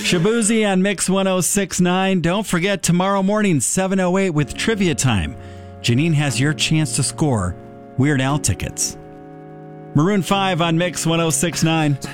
Shabuzi on Mix 106.9. Don't forget, tomorrow morning, 7:08 with Trivia Time. Janine has your chance to score Weird Al tickets. Maroon 5 on Mix 106.9.